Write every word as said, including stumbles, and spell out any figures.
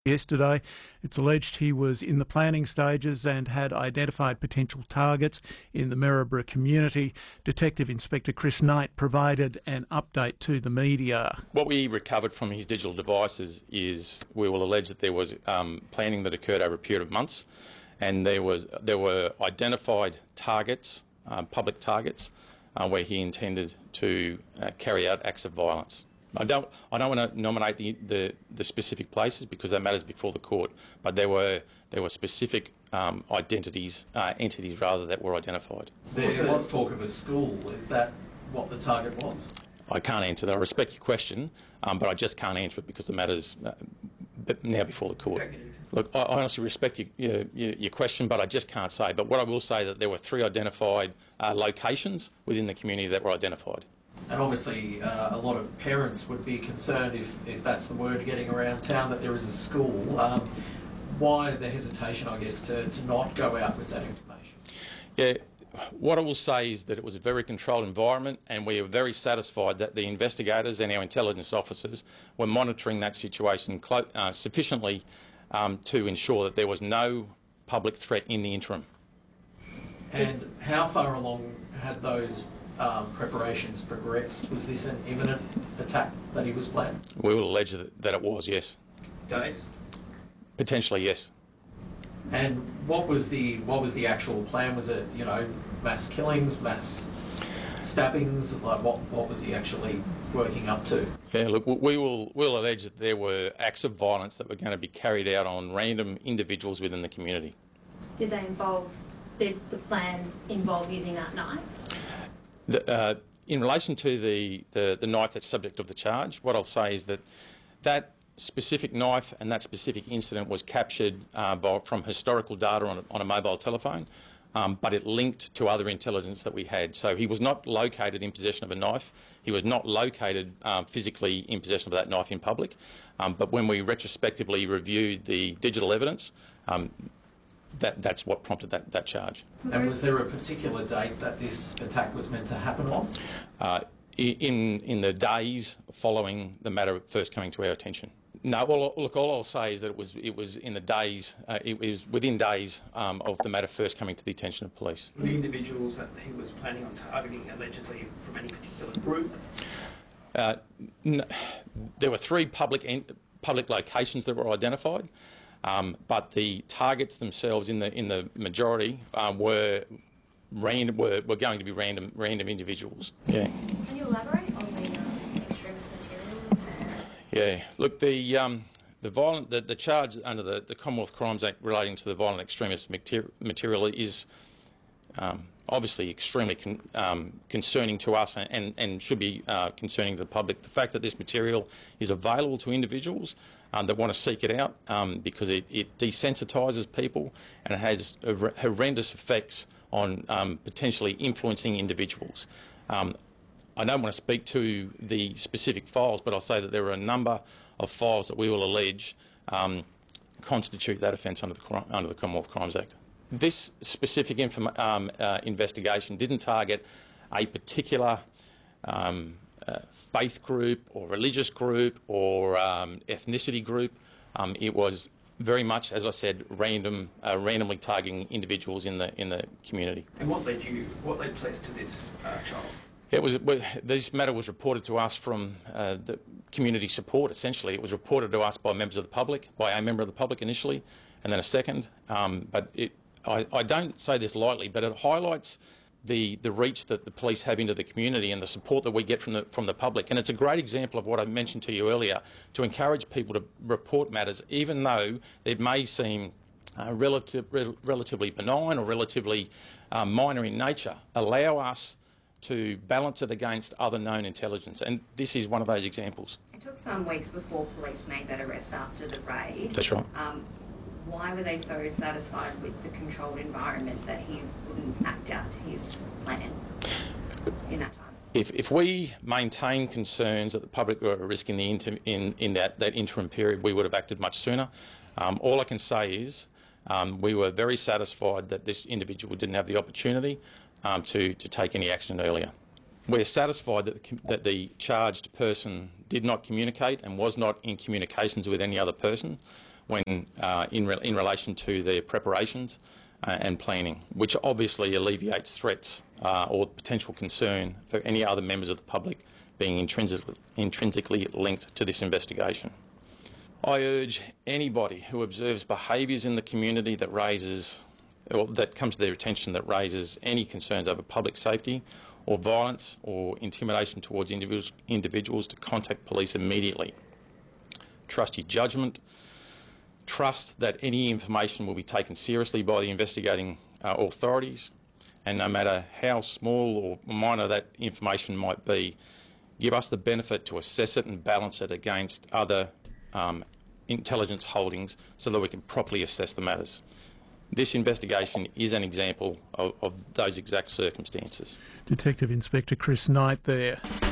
Yesterday, it's alleged he was in the planning stages and had identified potential targets in the Maryborough community. Detective Inspector Chris Knight provided an update to the media. What we recovered from his digital devices is we will allege that there was um, planning that occurred over a period of months, and there was there were identified targets, uh, public targets, uh, where he intended to uh, carry out acts of violence. I don't, I don't want to nominate the, the, the specific places because that matters before the court, but there were, there were specific um, identities, uh, entities rather, that were identified. There was talk of a school. Is that what the target was? I can't answer that. I respect your question, um, but I just can't answer it because the matter's uh, now before the court. Look, I honestly respect your, your, your question, but I just can't say. But what I will say that there were three identified uh, locations within the community that were identified. And obviously uh, a lot of parents would be concerned, if, if that's the word getting around town, that there is a school. Um, why the hesitation, I guess, to, to not go out with that information? Yeah, what I will say is that it was a very controlled environment, and we are very satisfied that the investigators and our intelligence officers were monitoring that situation uh, sufficiently um, to ensure that there was no public threat in the interim. And how far along had those Um, preparations progressed? Was this an imminent attack that he was planning? We will allege that, that it was, yes. Days? Potentially, yes. And what was the what was the actual plan? Was it, you know, mass killings, mass stabbings? Like what what was he actually working up to? Yeah, look, we will we'll allege that there were acts of violence that were going to be carried out on random individuals within the community. Did they involve? Did the plan involve using that knife? The, uh, in relation to the, the, the knife that's subject of the charge, what I'll say is that that specific knife and that specific incident was captured uh, by, from historical data on a, on a mobile telephone, um, but it linked to other intelligence that we had. So he was not located in possession of a knife. He was not located uh, physically in possession of that knife in public. Um, but when we retrospectively reviewed the digital evidence, um, That, that's what prompted that, that charge. And was there a particular date that this attack was meant to happen on? Uh, in, in the days following the matter first coming to our attention. No, well, look, all I'll say is that it was, it was in the days, uh, it was within days um, of the matter first coming to the attention of police. Were the individuals that he was planning on targeting allegedly from any particular group? Uh, no, there were three public, public locations that were identified. Um, but the targets themselves, in the in the majority, um, were random. Were, were going to be random random individuals. Yeah. Can you elaborate on the uh, extremist materials? Yeah. Look, the um, the violent the, the charge under the, the Commonwealth Crimes Act relating to the violent extremist material is um, obviously extremely con um, concerning to us, and, and, and should be uh, concerning to the public. The fact that this material is available to individuals um, that want to seek it out um, because it, it desensitises people, and it has horrendous effects on um, potentially influencing individuals. Um, I don't want to speak to the specific files, but I'll say that there are a number of files that we will allege um, constitute that offence under the, under the Commonwealth Crimes Act. This specific um, uh, investigation didn't target a particular um, uh, faith group or religious group or um, ethnicity group. Um, it was very much, as I said, random, uh, randomly targeting individuals in the in the community. And what led you? What led police to this uh, child? It was this matter was reported to us from uh, the community support. Essentially, it was reported to us by members of the public, by a member of the public initially, and then a second. Um, but it. I, I don't say this lightly, but it highlights the, the reach that the police have into the community and the support that we get from the, from the public. And it's a great example of what I mentioned to you earlier, to encourage people to report matters, even though it may seem uh, relative, re relatively benign or relatively uh, minor in nature. Allow us to balance it against other known intelligence. And this is one of those examples. It took some weeks before police made that arrest after the raid. That's right. Um, Why were they so satisfied with the controlled environment that he wouldn't act out his plan in that time? If, if we maintain concerns that the public were at risk in, the inter, in, in that, that interim period, we would have acted much sooner. Um, all I can say is um, we were very satisfied that this individual didn't have the opportunity um, to, to take any action earlier. We're satisfied that the, that the charged person did not communicate and was not in communications with any other person. when uh, in, re in relation to their preparations uh, and planning, which obviously alleviates threats uh, or potential concern for any other members of the public being intrinsically, intrinsically linked to this investigation. I urge anybody who observes behaviours in the community that raises, or that comes to their attention that raises any concerns over public safety or violence or intimidation towards individuals, individuals to contact police immediately. Trust your judgment. Trust that any information will be taken seriously by the investigating uh, authorities, and no matter how small or minor that information might be, give us the benefit to assess it and balance it against other um, intelligence holdings so that we can properly assess the matters. This investigation is an example of, of those exact circumstances. Detective Inspector Chris Knight there.